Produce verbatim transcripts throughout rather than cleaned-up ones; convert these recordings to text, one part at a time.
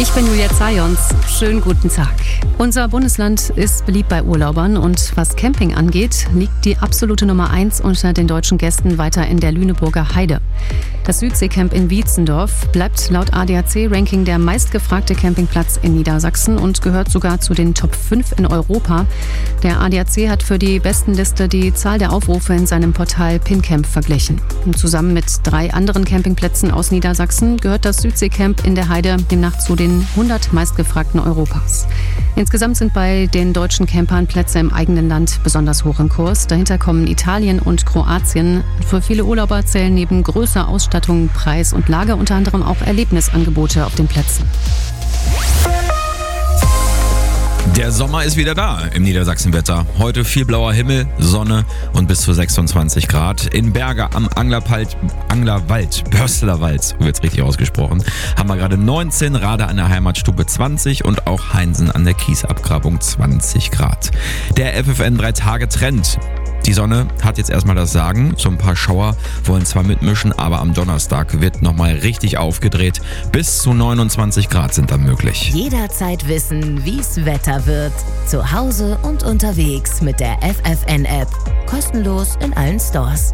Ich bin Julia Zayons. Schönen guten Tag. Unser Bundesland ist beliebt bei Urlaubern und was Camping angeht, liegt die absolute Nummer eins unter den deutschen Gästen weiter in der Lüneburger Heide. Das Südseecamp in Wietzendorf bleibt laut A D A C-Ranking der meistgefragte Campingplatz in Niedersachsen und gehört sogar zu den Top fünf in Europa. Der A D A C hat für die Bestenliste die Zahl der Aufrufe in seinem Portal PinCamp verglichen. Und zusammen mit drei anderen Campingplätzen aus Niedersachsen gehört das Südseecamp in der Heide demnach zu den hundert meistgefragten Europas. Insgesamt sind bei den deutschen Campern Plätze im eigenen Land besonders hoch im Kurs. Dahinter kommen Italien und Kroatien. Für viele Urlauber zählen neben größer Ausstattung, Preis und Lage unter anderem auch Erlebnisangebote auf den Plätzen. Der Sommer ist wieder da im Niedersachsenwetter. Heute viel blauer Himmel, Sonne und bis zu sechsundzwanzig Grad. In Berge am Anglerwald, Anglerwald, Börstlerwald, so wird's richtig ausgesprochen, haben wir gerade neunzehn, Rade an der Heimatstube zwanzig und auch Heinsen an der Kiesabgrabung zwanzig Grad. Der F F N drei Tage Trend. Die Sonne hat jetzt erstmal das Sagen. So ein paar Schauer wollen zwar mitmischen, aber am Donnerstag wird nochmal richtig aufgedreht. Bis zu neunundzwanzig Grad sind dann möglich. Jederzeit wissen, wie's Wetter wird. Zu Hause und unterwegs mit der F F N-App. Kostenlos in allen Stores.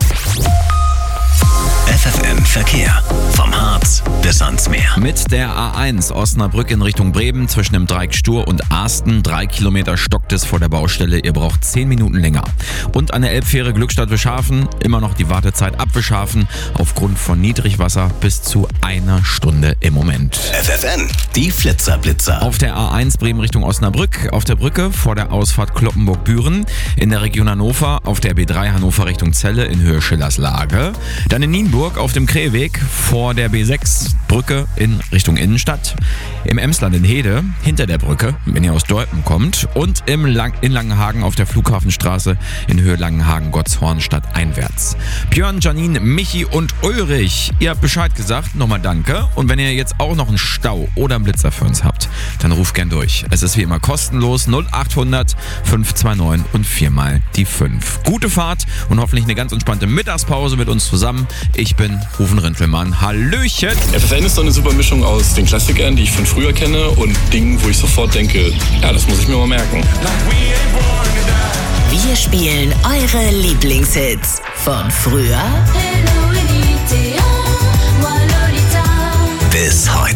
F F N Verkehr. Vom Harz bis ans Meer. Mit der A eins Osnabrück in Richtung Bremen zwischen dem Dreieck Stur und Arsten. Drei Kilometer stockt es vor der Baustelle. Ihr braucht zehn Minuten länger. Und an der Elbfähre Glückstadt-Wischhafen immer noch die Wartezeit ab Wischhafen aufgrund von Niedrigwasser bis zu einer Stunde im Moment. F F N, die Flitzerblitzer. Auf der A eins Bremen Richtung Osnabrück, auf der Brücke vor der Ausfahrt Kloppenburg-Büren, in der Region Hannover, auf der B drei Hannover Richtung Celle in Höhe Schillerslage, dann in Nienburg auf dem Krähweg vor der B sechs Brücke in Richtung Innenstadt, im Emsland in Hede, hinter der Brücke, wenn ihr aus Deuten kommt, und im Lang- in Langenhagen auf der Flughafenstraße in Höhe Langenhagen-Gottshorn stadteinwärts. Björn, Janine, Michi und Ulrich, ihr habt Bescheid gesagt, nochmal danke. Und wenn ihr jetzt auch noch einen Stau oder einen Blitzer für uns habt, dann ruft gern durch. Es ist wie immer kostenlos null acht hundert fünf zwei neun und viermal die fünf. Gute Fahrt und hoffentlich eine ganz entspannte Mittagspause mit uns zusammen. Ich bin Rufen Rintelmann. Hallöchen! F F N ist so eine super Mischung aus den Klassikern, die ich von früher kenne, und Dingen, wo ich sofort denke, ja, das muss ich mir mal merken. Wir spielen eure Lieblingshits von früher Bis heute.